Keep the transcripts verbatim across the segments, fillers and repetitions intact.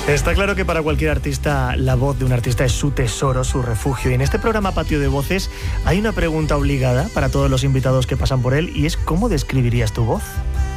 Está claro que para cualquier artista la voz de un artista es su tesoro, su refugio. Y en este programa Patio de Voces hay una pregunta obligada para todos los invitados que pasan por él y es ¿cómo describirías tu voz?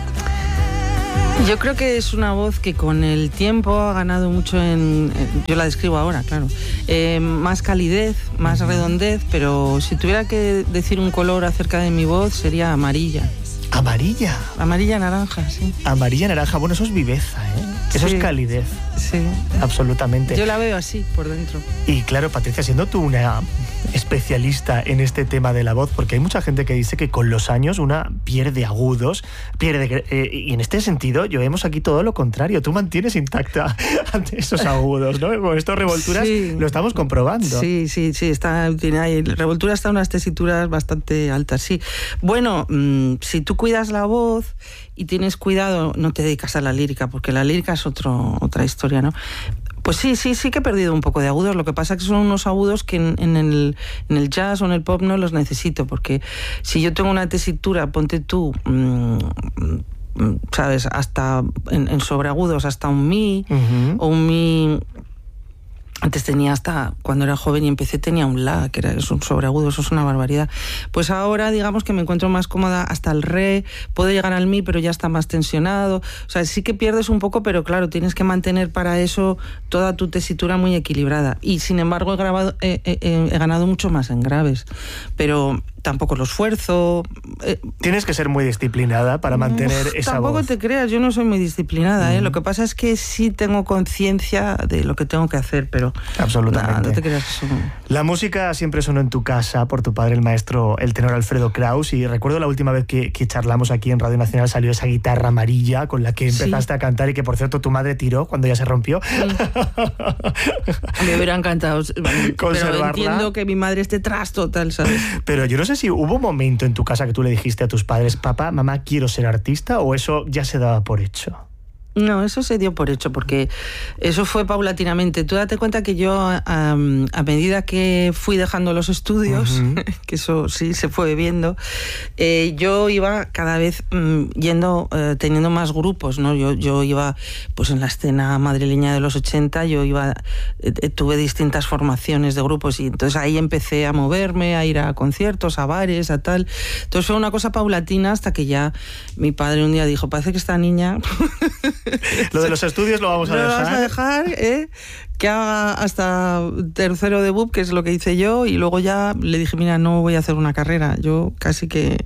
Yo creo que es una voz que con el tiempo ha ganado mucho en... Yo la describo ahora, claro. Eh, más calidez, más redondez, pero si tuviera que decir un color acerca de mi voz sería amarilla. ¿Amarilla? Amarilla naranja, sí. Amarilla naranja, bueno, eso es viveza, ¿eh? Eso sí. Es calidez. Sí. Absolutamente. Yo la veo así, por dentro. Y claro, Patricia, siendo tú una especialista en este tema de la voz, porque hay mucha gente que dice que con los años una pierde agudos, pierde... Eh, y en este sentido, yo vemos aquí todo lo contrario. Tú mantienes intacta ante esos agudos, ¿no? Con estas revolturas sí. Lo estamos comprobando. Sí, sí, sí. Está, tiene ahí, revoltura está en unas tesituras bastante altas, sí. Bueno, mmm, si tú cuidas la voz y tienes cuidado, no te dedicas a la lírica, porque la lírica es otro, otra historia, ¿no? Pues sí, sí, sí que he perdido un poco de agudos. Lo que pasa es que son unos agudos que en, en, el, en el jazz o en el pop no los necesito, porque si yo tengo una tesitura, ponte tú, mmm, ¿sabes? Hasta en, en sobreagudos, hasta un mi, uh-huh. o un mi... Antes tenía hasta, cuando era joven y empecé, tenía un la, que era es un sobreagudo, eso es una barbaridad. Pues ahora, digamos que me encuentro más cómoda hasta el re, puedo llegar al mi, pero ya está más tensionado. O sea, sí que pierdes un poco, pero claro, tienes que mantener para eso toda tu tesitura muy equilibrada. Y sin embargo, he, grabado, eh, eh, eh, he ganado mucho más en graves. Pero tampoco lo esfuerzo. Eh, Tienes que ser muy disciplinada para mantener uf, esa tampoco voz. Tampoco te creas, yo no soy muy disciplinada, mm. ¿eh? Lo que pasa es que sí tengo conciencia de lo que tengo que hacer, pero... Absolutamente. Nah, no te creas que son... La música siempre sonó en tu casa por tu padre, el maestro, el tenor Alfredo Kraus, y recuerdo la última vez que, que charlamos aquí en Radio Nacional salió esa guitarra amarilla con la que empezaste sí. a cantar y que, por cierto, tu madre tiró cuando ya se rompió. Mm. Me hubiera encantado, pero entiendo que mi madre esté tras total, ¿sabes? Pero yo no sé si hubo un momento en tu casa que tú le dijiste a tus padres, papá, mamá, quiero ser artista, o eso ya se daba por hecho. No, eso se dio por hecho, porque eso fue paulatinamente. Tú date cuenta que yo, um, a medida que fui dejando los estudios, uh-huh. que eso sí se fue viendo, eh, yo iba cada vez um, yendo, uh, teniendo más grupos, ¿no? Yo, yo iba, pues en la escena madrileña de los ochenta, yo iba, eh, tuve distintas formaciones de grupos y entonces ahí empecé a moverme, a ir a conciertos, a bares, a tal. Entonces fue una cosa paulatina hasta que ya mi padre un día dijo, parece que esta niña... Lo de los estudios lo vamos a lo dejar. Lo vamos a dejar, ¿eh? Que haga hasta tercero de B U P, que es lo que hice yo, y luego ya le dije, mira, no voy a hacer una carrera, yo casi que...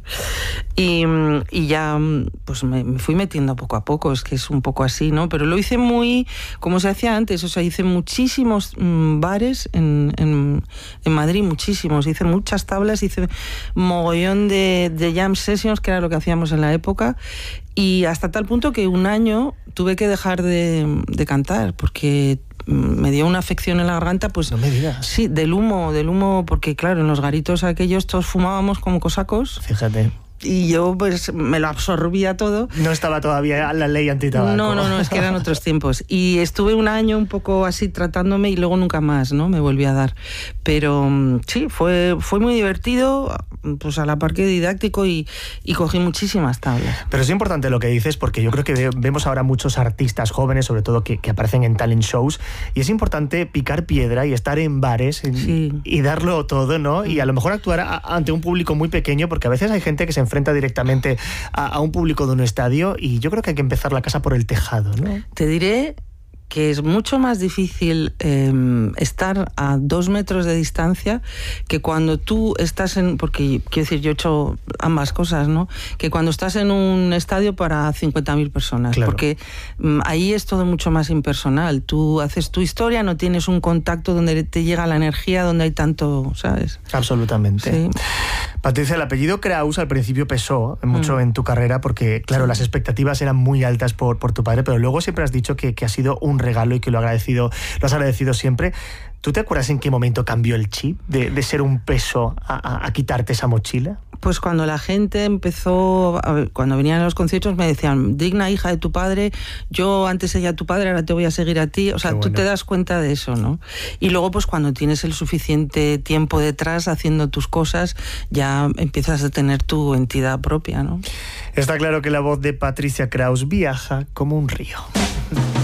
Y, y ya pues me, me fui metiendo poco a poco, es que es un poco así, ¿no? Pero lo hice muy, como se hacía antes, o sea, hice muchísimos mmm, bares en, en, en Madrid, muchísimos, hice muchas tablas, hice mogollón de, de jam sessions, que era lo que hacíamos en la época, y hasta tal punto que un año tuve que dejar de, de cantar, porque me dio una afección en la garganta, pues... No me digas. Sí, del humo, del humo, porque claro, en los garitos aquellos todos fumábamos como cosacos. Fíjate. Y yo pues me lo absorbía todo. No estaba todavía la ley antitabaco. No, no, no, es que eran otros tiempos. Y estuve un año un poco así tratándome y luego nunca más, ¿no? Me volví a dar. Pero sí, fue, fue muy divertido, pues a la par que didáctico y, y cogí muchísimas tablas. Pero es importante lo que dices porque yo creo que vemos ahora muchos artistas jóvenes, sobre todo que, que aparecen en talent shows, y es importante picar piedra y estar en bares y, sí. y darlo todo, ¿no? Y a lo mejor actuar a, ante un público muy pequeño, porque a veces hay gente que se enfrenta directamente a, a un público de un estadio y yo creo que hay que empezar la casa por el tejado, ¿no? Te diré que es mucho más difícil eh, estar a dos metros de distancia que cuando tú estás en... Porque, quiero decir, yo he hecho ambas cosas, ¿no? Que cuando estás en un estadio para cincuenta mil personas. Claro. Porque um, ahí es todo mucho más impersonal. Tú haces tu historia, no tienes un contacto donde te llega la energía, donde hay tanto, ¿sabes? Absolutamente. Sí. Patricia, el apellido Kraus al principio pesó mucho mm. en tu carrera porque, claro, sí. las expectativas eran muy altas por, por tu padre, pero luego siempre has dicho que, que ha sido un regalo y que lo, agradecido, lo has agradecido siempre. ¿Tú te acuerdas en qué momento cambió el chip de, de ser un peso a, a, a quitarte esa mochila? Pues cuando la gente empezó, a ver, cuando venían a los conciertos me decían, digna hija de tu padre, yo antes seguía a tu padre, ahora te voy a seguir a ti. O sea, bueno. Tú te das cuenta de eso, ¿no? Y luego pues cuando tienes el suficiente tiempo detrás haciendo tus cosas, ya empiezas a tener tu entidad propia, ¿no? Está claro que la voz de Patricia Kraus viaja como un río.